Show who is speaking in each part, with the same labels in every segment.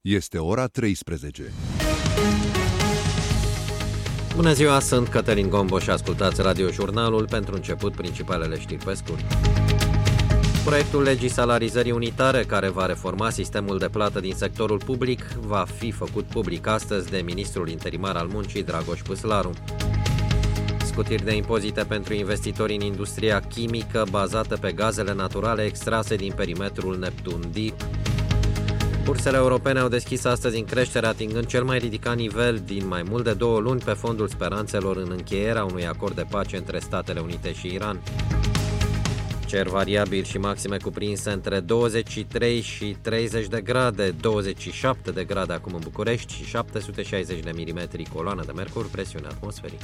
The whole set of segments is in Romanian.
Speaker 1: Este ora 13.
Speaker 2: Bună ziua, sunt Cătălin Gombo și ascultați Radio-Jurnalul. Pentru început, principalele știri pe scurt. Proiectul legii salarizării unitare, care va reforma sistemul de plată din sectorul public, va fi făcut public astăzi de ministrul interimar al muncii, Dragoș Păslaru. Scutiri de impozite pentru investitori în industria chimică bazată pe gazele naturale extrase din perimetrul Neptun Deep. Bursele europene au deschis astăzi în creștere, atingând cel mai ridicat nivel din mai mult de 2 luni pe fondul speranțelor în încheierea unui acord de pace între Statele Unite și Iran. Cer variabil și maxime cuprinse între 23 și 30 de grade, 27 de grade acum în București și 760 de milimetri coloană de mercur, presiune atmosferică.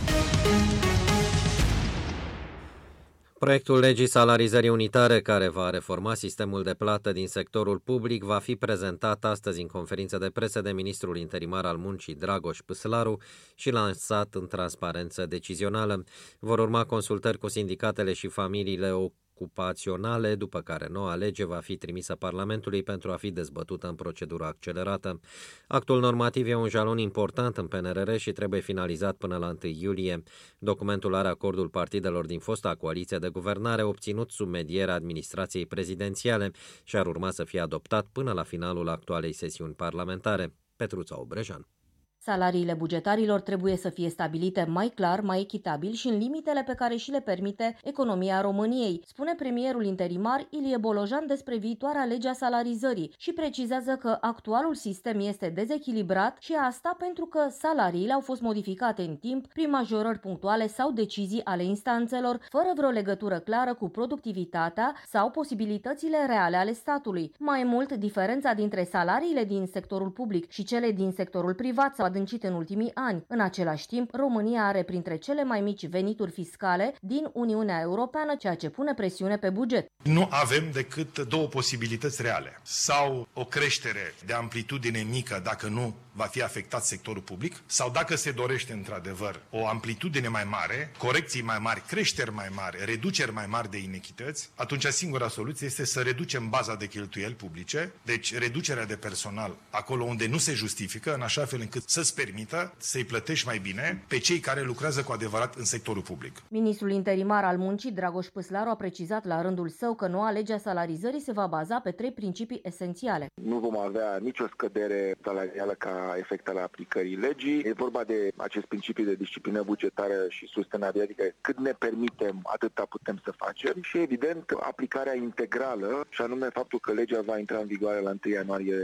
Speaker 2: Proiectul legii salarizării unitare, care va reforma sistemul de plată din sectorul public, va fi prezentat astăzi în conferință de presă de ministrul interimar al muncii, Dragoș Păslaru, și lansat în transparență decizională. Vor urma consultări cu sindicatele și familiile ocupaționale, după care noua lege va fi trimisă Parlamentului pentru a fi dezbătută în procedură accelerată. Actul normativ e un jalon important în PNRR și trebuie finalizat până la 1 iulie. Documentul are acordul partidelor din fosta coaliție de guvernare obținut sub medierea administrației prezidențiale și ar urma să fie adoptat până la finalul actualei sesiuni parlamentare. Petruța Obrejan.
Speaker 3: Salariile bugetarilor trebuie să fie stabilite mai clar, mai echitabil și în limitele pe care și le permite economia României, spune premierul interimar Ilie Bolojan despre viitoarea lege a salarizării și precizează că actualul sistem este dezechilibrat și asta pentru că salariile au fost modificate în timp prin majorări punctuale sau decizii ale instanțelor, fără vreo legătură clară cu productivitatea sau posibilitățile reale ale statului. Mai mult, diferența dintre salariile din sectorul public și cele din sectorul privat s-a adâncit în ultimii ani. În același timp, România are printre cele mai mici venituri fiscale din Uniunea Europeană, ceea ce pune presiune pe buget.
Speaker 4: Nu avem decât două posibilități reale. Sau o creștere de amplitudine mică, dacă nu va fi afectat sectorul public, sau dacă se dorește într-adevăr o amplitudine mai mare, corecții mai mari, creșteri mai mari, reduceri mai mari de inechități, atunci singura soluție este să reducem baza de cheltuieli publice, deci reducerea de personal acolo unde nu se justifică, în așa fel încât să-ți permită să-i plătești mai bine pe cei care lucrează cu adevărat în sectorul public.
Speaker 3: Ministrul interimar al muncii, Dragoș Păslaru, a precizat la rândul său că noua lege a salarizării se va baza pe 3 principii esențiale.
Speaker 5: Nu vom avea nicio scădere salarială ca efect al aplicării legii. E vorba de acest principiu de disciplină bugetară și sustenabilitate, adică cât ne permitem, atâta putem să facem și, evident, aplicarea integrală, și anume faptul că legea va intra în vigoare la 1 ianuarie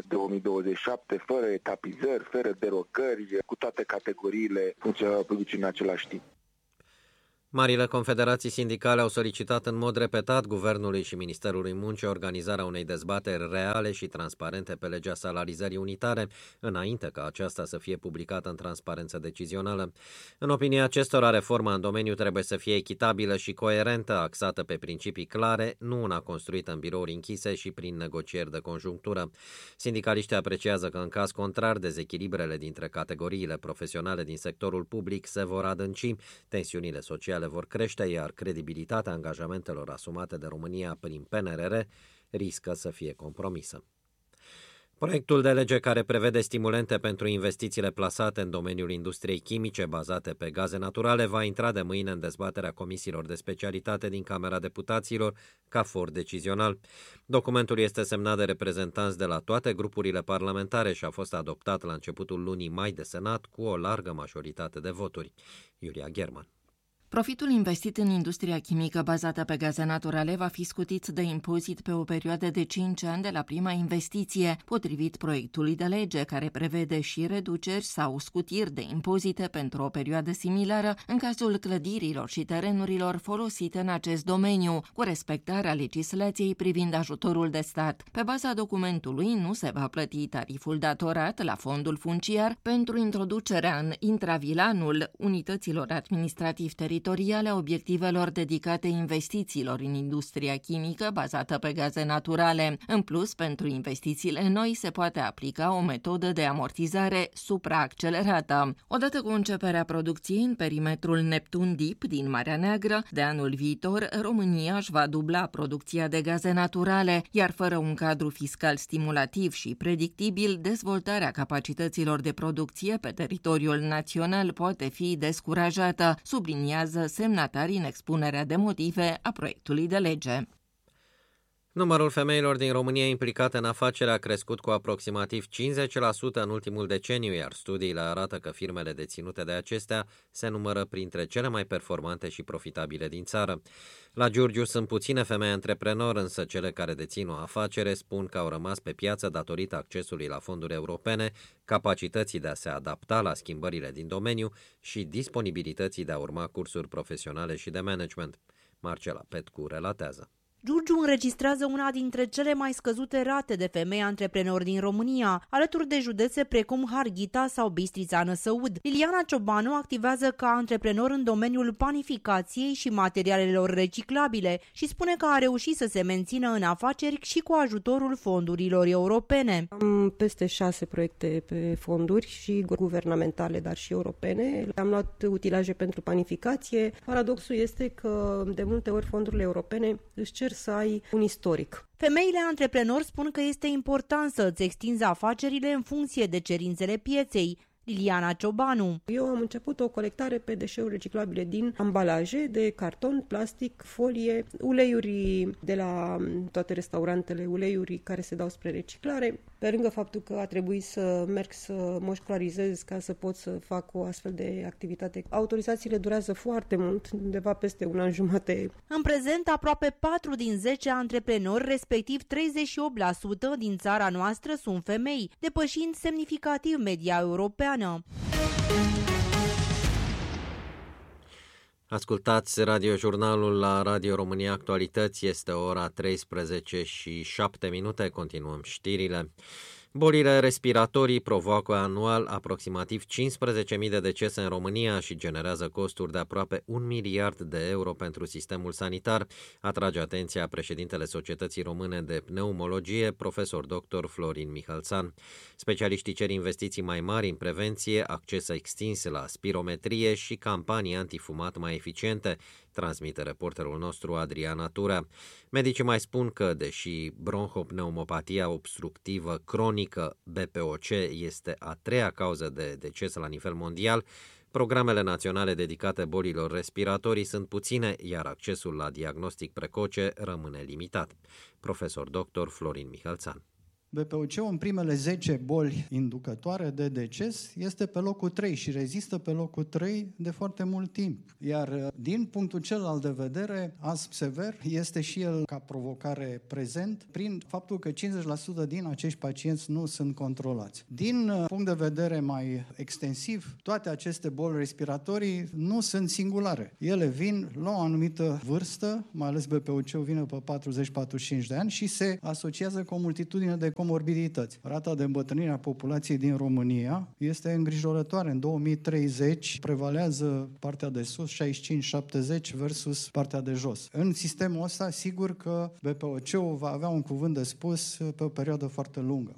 Speaker 5: 2027, fără etapizări, fără derogări, cu toate categoriile funcționarilor publici în același timp.
Speaker 2: Marile confederații sindicale au solicitat în mod repetat Guvernului și Ministerului Muncii organizarea unei dezbateri reale și transparente pe legea salarizării unitare, înainte ca aceasta să fie publicată în transparență decizională. În opinia acestora, reforma în domeniu trebuie să fie echitabilă și coerentă, axată pe principii clare, nu una construită în birouri închise și prin negocieri de conjunctură. Sindicaliștii apreciază că, în caz contrar, dezechilibrele dintre categoriile profesionale din sectorul public se vor adânci, tensiunile sociale vor crește, iar credibilitatea angajamentelor asumate de România prin PNRR riscă să fie compromisă. Proiectul de lege care prevede stimulente pentru investițiile plasate în domeniul industriei chimice bazate pe gaze naturale va intra de mâine în dezbaterea comisiilor de specialitate din Camera Deputaților ca for decizional. Documentul este semnat de reprezentanți de la toate grupurile parlamentare și a fost adoptat la începutul lunii mai de Senat cu o largă majoritate de voturi. Iulia German.
Speaker 6: Profitul investit în industria chimică bazată pe gaze naturale va fi scutit de impozit pe o perioadă de 5 ani de la prima investiție, potrivit proiectului de lege, care prevede și reduceri sau scutiri de impozite pentru o perioadă similară în cazul clădirilor și terenurilor folosite în acest domeniu, cu respectarea legislației privind ajutorul de stat. Pe baza documentului nu se va plăti tariful datorat la fondul funciar pentru introducerea în intravilanul unităților administrativ-teritoriale teritoriale a obiectivelor dedicate investițiilor în industria chimică bazată pe gaze naturale. În plus, pentru investițiile noi se poate aplica o metodă de amortizare supraaccelerată. Odată cu începerea producției în perimetrul Neptun Deep din Marea Neagră, de anul viitor, România își va dubla producția de gaze naturale, iar fără un cadru fiscal stimulativ și predictibil, dezvoltarea capacităților de producție pe teritoriul național poate fi descurajată, subliniază semnatarii în expunerea de motive a proiectului de lege.
Speaker 2: Numărul femeilor din România implicate în afaceri a crescut cu aproximativ 50% în ultimul deceniu, iar studiile arată că firmele deținute de acestea se numără printre cele mai performante și profitabile din țară. La Giurgiu sunt puține femei antreprenori, însă cele care dețin o afacere spun că au rămas pe piață datorită accesului la fonduri europene, capacității de a se adapta la schimbările din domeniu și disponibilității de a urma cursuri profesionale și de management. Marcela Petcu relatează.
Speaker 1: Giurgiu înregistrează una dintre cele mai scăzute rate de femei antreprenori din România, alături de județe precum Harghita sau Bistrița Năsăud. Liliana Ciobanu activează ca antreprenor în domeniul panificației și materialelor reciclabile și spune că a reușit să se mențină în afaceri și cu ajutorul fondurilor europene.
Speaker 7: Am peste 6 proiecte pe fonduri și guvernamentale, dar și europene. Am luat utilaje pentru panificație. Paradoxul este că de multe ori fondurile europene își cer să ai un istoric.
Speaker 1: Femeile antreprenori spun că este important să îți extinzi afacerile în funcție de cerințele pieței. Liliana Ciobanu.
Speaker 7: Eu am început o colectare pe deșeuri reciclabile din ambalaje de carton, plastic, folie, uleiuri de la toate restaurantele, uleiuri care se dau spre reciclare. Pe lângă faptul că a trebuit să merg să mă școlarizez ca să pot să fac o astfel de activitate. Autorizațiile durează foarte mult, undeva peste un an jumate.
Speaker 1: În prezent, aproape 4 din 10 antreprenori, respectiv 38% din țara noastră, sunt femei, depășind semnificativ media europeană.
Speaker 2: Ascultați radiojurnalul la Radio România Actualități, este ora 13:07, continuăm știrile. Bolile respiratorii provoacă anual aproximativ 15.000 de decese în România și generează costuri de aproape 1 miliard de euro pentru sistemul sanitar, atrage atenția președintele Societății Române de Pneumologie, profesor dr. Florin Mihalțan. Specialiștii cer investiții mai mari în prevenție, acces extins la spirometrie și campanii antifumat mai eficiente, transmite reporterul nostru Adrian Natura. Medicii mai spun că, deși bronhopneumopatia obstructivă cronică BPOC este a treia cauză de deces la nivel mondial, programele naționale dedicate bolilor respiratorii sunt puține, iar accesul la diagnostic precoce rămâne limitat. Profesor dr. Florin Mihalțan.
Speaker 8: BPOC-ul în primele 10 boli inducătoare de deces este pe locul 3 și rezistă pe locul 3 de foarte mult timp. Iar din punctul celălalt de vedere, astm sever este și el ca provocare prezent prin faptul că 50% din acești pacienți nu sunt controlați. Din punct de vedere mai extensiv, toate aceste boli respiratorii nu sunt singulare. Ele vin la o anumită vârstă, mai ales BPOC-ul vine pe 40-45 de ani și se asociază cu o multitudine de comorbidități. Rata de îmbătrânire a populației din România este îngrijorătoare. În 2030 prevalează partea de sus, 65-70 versus partea de jos. În sistemul ăsta, sigur că BPOC-ul va avea un cuvânt de spus pe o perioadă foarte lungă.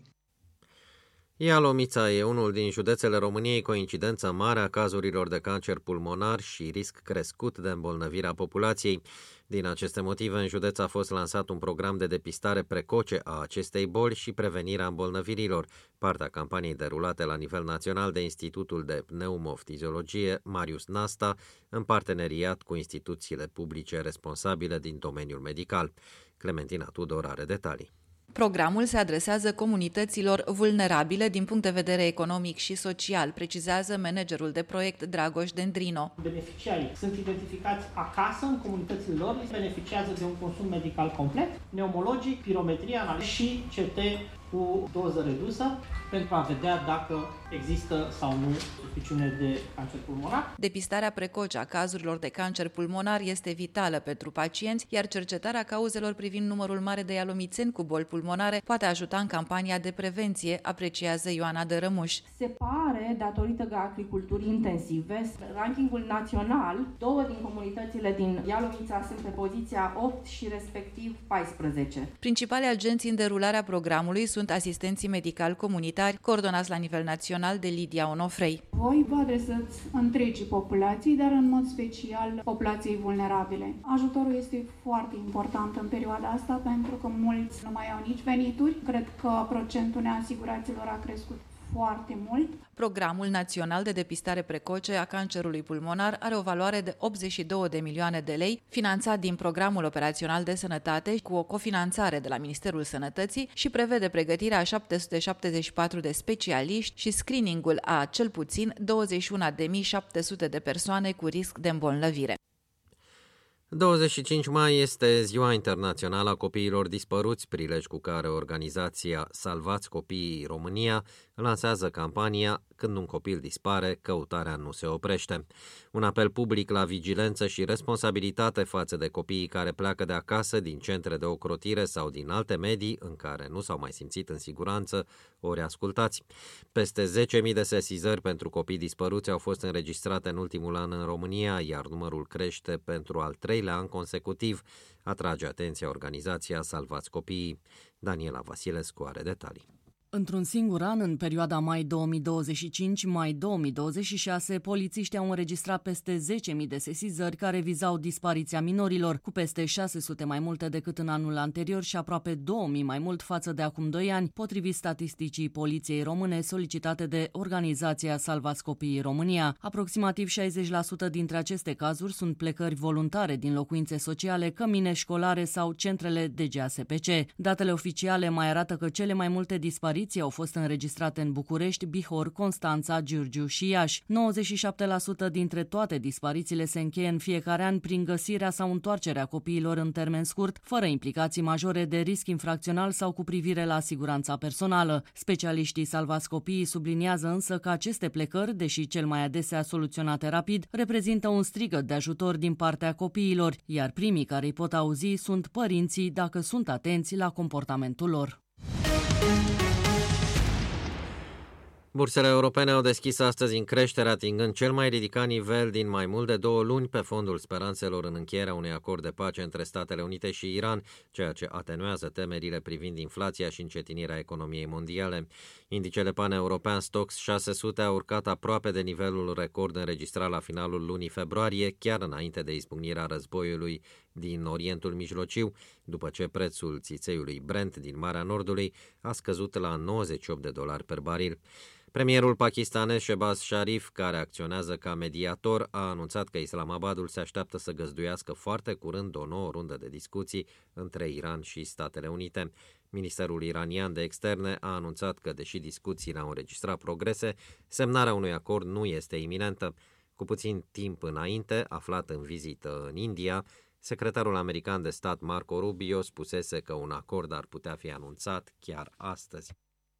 Speaker 2: Ialomița e unul din județele României cu o incidență mare a cazurilor de cancer pulmonar și risc crescut de îmbolnăvire a populației. Din aceste motive, în județ a fost lansat un program de depistare precoce a acestei boli și prevenirea îmbolnăvirilor, partea campaniei derulate la nivel național de Institutul de Pneumofiziologie Marius Nasta, în parteneriat cu instituțiile publice responsabile din domeniul medical. Clementina Tudor are detalii.
Speaker 9: Programul se adresează comunităților vulnerabile din punct de vedere economic și social, precizează managerul de proiect Dragoș Dendrino.
Speaker 10: Beneficiarii sunt identificați acasă, în comunitățile lor, beneficiază de un consum medical complet, pneumologic, pirometrie, analiză și CT cu doză redusă pentru a vedea dacă există sau nu suspiciune de cancer pulmonar.
Speaker 9: Depistarea precoce a cazurilor de cancer pulmonar este vitală pentru pacienți, iar cercetarea cauzelor privind numărul mare de ialomițeni cu boli pulmonare poate ajuta în campania de prevenție, apreciază Ioana Dărămuș.
Speaker 11: Se pare scădere datorită agriculturii intensive. Rankingul național, 2 din comunitățile din Ialomița sunt pe poziția 8 și respectiv 14.
Speaker 9: Principalii agenți în derularea programului sunt asistenții medicali comunitari, coordonați la nivel național de Lidia Onofrei.
Speaker 12: Voi vă adresați întregii populații, dar în mod special populației vulnerabile. Ajutorul este foarte important în perioada asta pentru că mulți nu mai au nici venituri. Cred că procentul neasiguraților a crescut foarte mult.
Speaker 9: Programul național de depistare precoce a cancerului pulmonar are o valoare de 82 de milioane de lei, finanțat din Programul Operațional de Sănătate cu o cofinanțare de la Ministerul Sănătății și prevede pregătirea a 774 de specialiști și screeningul a cel puțin 21.700 de persoane cu risc de îmbolnăvire.
Speaker 2: 25 mai este Ziua Internațională a Copiilor Dispăruți, prilej cu care organizația Salvați Copiii România lansează campania Când un copil dispare, căutarea nu se oprește. Un apel public la vigilență și responsabilitate față de copiii care pleacă de acasă, din centre de ocrotire sau din alte medii în care nu s-au mai simțit în siguranță, ori ascultați. Peste 10.000 de sesizări pentru copii dispăruți au fost înregistrate în ultimul an în România, iar numărul crește pentru al 3-lea an consecutiv, atrage atenția organizația Salvați Copiii. Daniela Vasilescu are detalii.
Speaker 13: Într-un singur an, în perioada mai 2025-mai 2026, polițiștii au înregistrat peste 10.000 de sesizări care vizau dispariția minorilor, cu peste 600 mai multe decât în anul anterior și aproape 2.000 mai mult față de acum 2 ani, potrivit statisticii Poliției Române solicitate de organizația Salvați Copiii România. Aproximativ 60% dintre aceste cazuri sunt plecări voluntare din locuințe sociale, cămine școlare sau centrele de GASPC. Datele oficiale mai arată că cele mai multe dispariții au fost înregistrate în București, Bihor, Constanța, Giurgiu și Iași. 97% dintre toate disparițiile se încheie în fiecare an prin găsirea sau întoarcerea copiilor în termen scurt, fără implicații majore de risc infracțional sau cu privire la siguranța personală. Specialiștii Salvați Copiii subliniază însă că aceste plecări, deși cel mai adesea soluționate rapid, reprezintă un strigăt de ajutor din partea copiilor, iar primii care îi pot auzi sunt părinții dacă sunt atenți la comportamentul lor.
Speaker 2: Bursele europene au deschis astăzi în creștere, atingând cel mai ridicat nivel din mai mult de 2 luni pe fondul speranțelor în încheierea unui acord de pace între Statele Unite și Iran, ceea ce atenuează temerile privind inflația și încetinirea economiei mondiale. Indicele pan-european Stoxx 600 a urcat aproape de nivelul record înregistrat la finalul lunii februarie, chiar înainte de izbucnirea războiului din Orientul Mijlociu, după ce prețul țițeiului Brent din Marea Nordului a scăzut la $98 per baril. Premierul pakistanez Shehbaz Sharif, care acționează ca mediator, a anunțat că Islamabadul se așteaptă să găzduiască foarte curând o nouă rundă de discuții între Iran și Statele Unite. Ministerul iranian de externe a anunțat că, deși discuțiile au înregistrat progrese, semnarea unui acord nu este iminentă. Cu puțin timp înainte, aflat în vizită în India, secretarul american de stat Marco Rubio spusese că un acord ar putea fi anunțat chiar astăzi.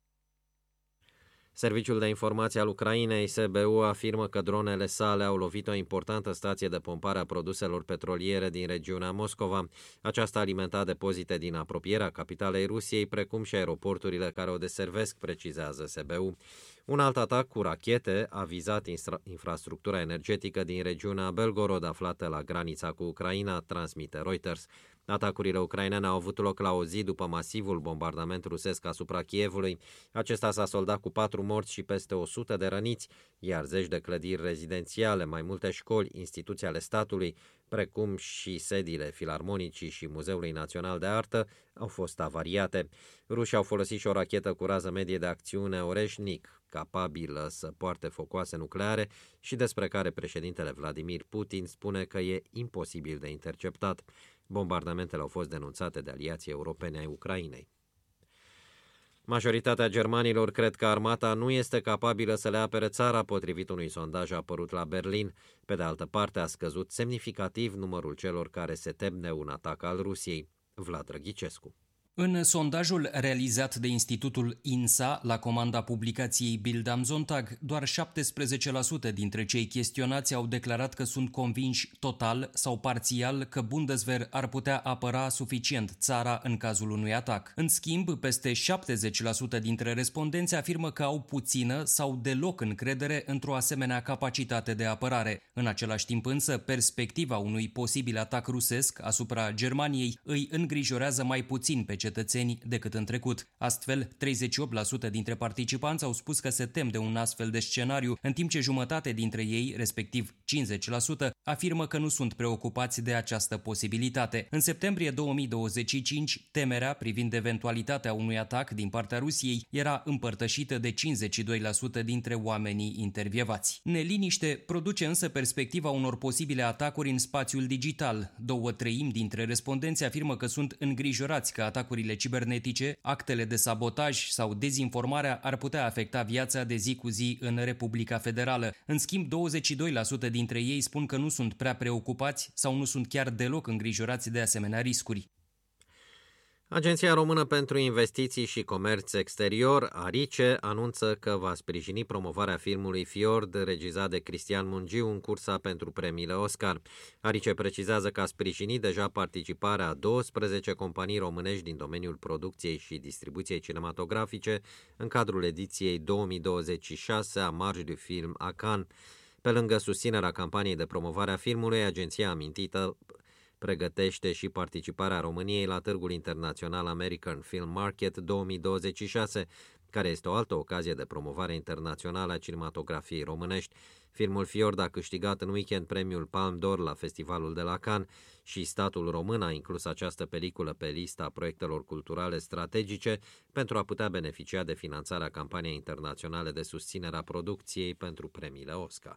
Speaker 2: Serviciul de informație al Ucrainei, SBU, afirmă că dronele sale au lovit o importantă stație de pompare a produselor petroliere din regiunea Moscova. Aceasta alimenta depozite din apropierea capitalei Rusiei, precum și aeroporturile care o deservesc, precizează SBU. Un alt atac cu rachete a vizat infrastructura energetică din regiunea Belgorod, aflată la granița cu Ucraina, transmite Reuters. Atacurile ucrainene au avut loc la o zi după masivul bombardament rusesc asupra Kievului. Acesta s-a soldat cu 4 morți și peste 100 de răniți, iar zeci de clădiri rezidențiale, mai multe școli, instituții ale statului, precum și sediile Filarmonicii și Muzeului Național de Artă, au fost avariate. Rușii au folosit și o rachetă cu rază medie de acțiune Oreșnic, capabilă să poarte focoase nucleare și despre care președintele Vladimir Putin spune că e imposibil de interceptat. Bombardamentele au fost denunțate de aliații europeni ai Ucrainei. Majoritatea germanilor cred că armata nu este capabilă să le apere țara, potrivit unui sondaj apărut la Berlin. Pe de altă parte, a scăzut semnificativ numărul celor care se tem de un atac al Rusiei. Vlad Drăghicescu.
Speaker 14: În sondajul realizat de Institutul INSA la comanda publicației Bild am Sonntag, doar 17% dintre cei chestionați au declarat că sunt convinși total sau parțial că Bundeswehr ar putea apăra suficient țara în cazul unui atac. În schimb, peste 70% dintre respondenți afirmă că au puțină sau deloc încredere într-o asemenea capacitate de apărare. În același timp însă, perspectiva unui posibil atac rusesc asupra Germaniei îi îngrijorează mai puțin pe cetățeni decât în trecut. Astfel, 38% dintre participanți au spus că se tem de un astfel de scenariu, în timp ce jumătate dintre ei, respectiv 50%, afirmă că nu sunt preocupați de această posibilitate. În septembrie 2025, temerea privind eventualitatea unui atac din partea Rusiei era împărtășită de 52% dintre oamenii intervievați. Neliniște produce însă perspectiva unor posibile atacuri în spațiul digital. 2/3 dintre respondenți afirmă că sunt îngrijorați că atacurile cibernetice, actele de sabotaj sau dezinformarea ar putea afecta viața de zi cu zi în Republica Federală. În schimb, 22% dintre ei spun că nu sunt prea preocupați sau nu sunt chiar deloc îngrijorați de asemenea riscuri.
Speaker 2: Agenția Română pentru Investiții și Comerț Exterior, ARICE, anunță că va sprijini promovarea filmului Fjord, regizat de Cristian Mungiu, în cursa pentru premiile Oscar. ARICE precizează că a sprijinit deja participarea a 12 companii românești din domeniul producției și distribuției cinematografice în cadrul ediției 2026 a Marche du Film à Cannes. Pe lângă susținerea campaniei de promovare a filmului, agenția amintită pregătește și participarea României la Târgul Internațional American Film Market 2026, care este o altă ocazie de promovare internațională a cinematografiei românești. Filmul Fjord a câștigat în weekend premiul Palme d'Or la Festivalul de la Cannes și statul român a inclus această peliculă pe lista proiectelor culturale strategice pentru a putea beneficia de finanțarea campaniei internaționale de susținere a producției pentru premiile Oscar.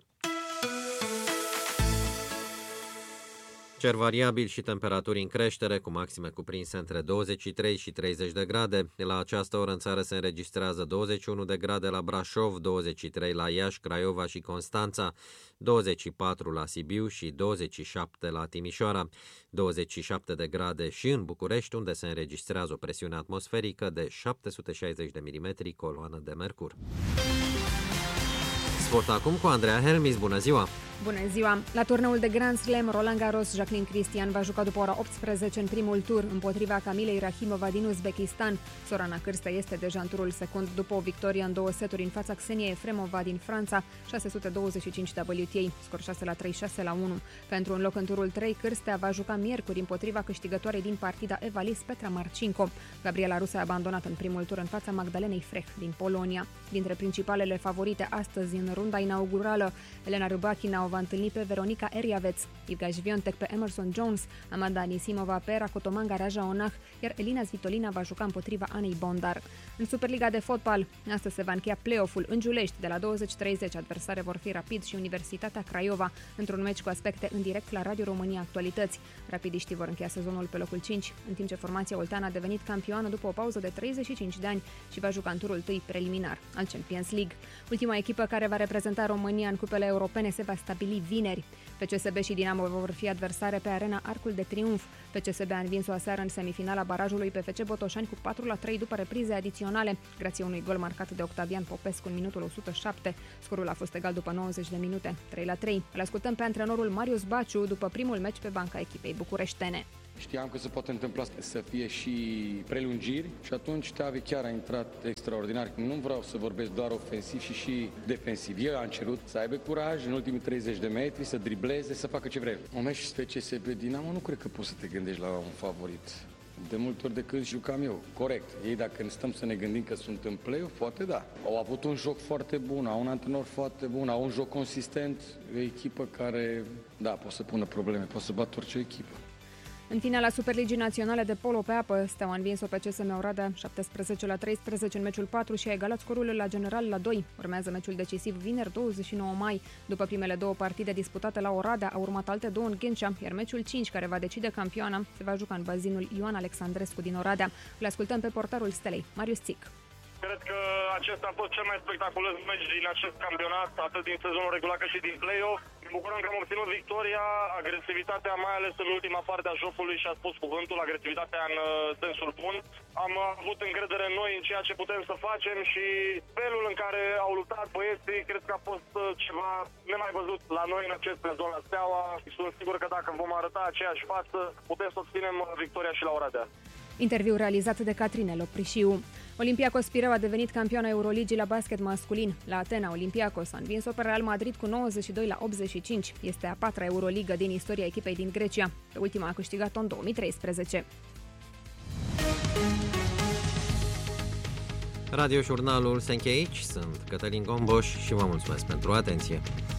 Speaker 2: Cer variabil și temperaturi în creștere, cu maxime cuprinse între 23 și 30 de grade. La această oră în țară se înregistrează 21 de grade la Brașov, 23 la Iași, Craiova și Constanța, 24 la Sibiu și 27 la Timișoara, 27 de grade și în București, unde se înregistrează o presiune atmosferică de 760 de milimetri coloană de mercur. Sport acum cu Andreea Helmis. Bună ziua!
Speaker 15: Bună ziua! La turneul de Grand Slam Roland Garros, Jacqueline Cristian va juca după ora 18 în primul tur împotriva Camilei Rahimova din Uzbekistan. Sorana Cârstă este deja în turul secund după o victorie în 2 seturi în fața Xenia Efremova din Franța, 625 WTA, scor 6-3, 6-1. Pentru un loc în turul 3, Cârstea va juca miercuri împotriva câștigătoarei din partida Evalis Petra Marcinko. Gabriela Rus a abandonat în primul tur în fața Magdalenei Frech din Polonia. Dintre principalele favorite astăzi în runda inaugurală, Elena Rybakina o va întâlni pe Veronica Eriaveț, Iga Świątek pe Emerson Jones, Amanda Anisimova pe Rakotomanga Rajaonah, iar Elina Svitolina va juca împotriva Anei Bondar. În Superliga de fotbal, astăzi se va încheia play-off-ul în Giulești de la 20:30. Adversare vor fi Rapid și Universitatea Craiova, într-un meci cu aspecte în direct la Radio România Actualități. Rapidiștii vor încheia sezonul pe locul 5, în timp ce formația olteană a devenit campioană după o pauză de 35 de ani și va juca în turul 1 preliminar al Champions League. Ultima echipă care va reprezenta România în cupele europene se va stabili vineri. PCSB și Dinamo vor fi adversare pe arena Arcul de Triunf. PCSB a învins-o aseară în semifinala barajului PFC Botoșani cu 4-3 după reprize adiționale, grație unui gol marcat de Octavian Popescu în minutul 107. Scorul a fost egal după 90 de minute, 3-3. Îl ascultăm pe antrenorul Marius Baciu după primul meci pe banca echipei bucureștene.
Speaker 16: Știam că se poate întâmpla să fie și prelungiri și atunci Teavi chiar a intrat extraordinar. Nu vreau să vorbesc doar ofensiv și defensiv. Eu am cerut să aibă curaj în ultimii 30 de metri, să dribleze, să facă ce vrea. Un meci FCSB Dinamo nu cred că poți să te gândești la un favorit. De multe ori de când jucam eu, corect. Ei dacă stăm să ne gândim că sunt în play-off, poate da. Au avut un joc foarte bun, au un antrenor foarte bun, au un joc consistent, o echipă care, da, poate să pună probleme, poate să bată orice echipă.
Speaker 15: În finala Superligii Naționale de Polo pe apă, Steaua a învins-o pe CSM Oradea 17-13 în meciul 4 și a egalat scorul la general la 2. Urmează meciul decisiv vineri 29 mai. După primele 2 partide disputate la Oradea, au urmat alte 2 în Ghencea, iar meciul 5, care va decide campioana, se va juca în bazinul Ioan Alexandrescu din Oradea. Îl ascultăm pe portarul Stelei, Marius Țic.
Speaker 17: Cred că acesta a fost cel mai spectaculos meci din acest campionat, atât din sezonul regulat cât și din play-off. Ne bucurăm că am obținut victoria, agresivitatea, mai ales în ultima parte a jocului și a spus cuvântul, agresivitatea în sensul bun. Am avut încredere în noi, în ceea ce putem să facem și felul în care au luptat băieții, cred că a fost ceva nemai văzut la noi în acest sezon la Steaua. Sunt sigur că dacă vom arăta aceeași față, putem să obținem victoria și la ora de azi.
Speaker 15: Interviu realizat de Catrine Loprișiu. Olympiacos Pireu a devenit campioana Euroligii la basket masculin. La Atena, Olympiacos a învins-o pe Real Madrid cu 92-85. Este a 4-a Euroligă din istoria echipei din Grecia. Pe ultima a câștigat-o în 2013.
Speaker 2: Radiojurnalul se încheie aici. Sunt Cătălin Gomboș și vă mulțumesc pentru atenție.